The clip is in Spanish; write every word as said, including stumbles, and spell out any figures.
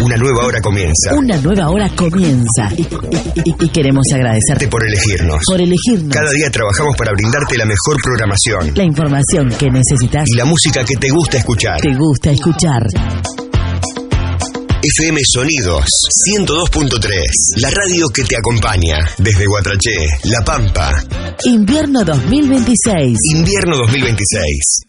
Una nueva hora comienza. Una nueva hora comienza. Y, y, y, y queremos agradecerte por elegirnos. Por elegirnos. Cada día trabajamos para brindarte la mejor programación. La información que necesitas. Y la música que te gusta escuchar. Te gusta escuchar. F M Sonidos ciento dos punto tres. La radio que te acompaña. Desde Guatraché, La Pampa. Invierno dos mil veintiséis. Invierno dos mil veintiséis.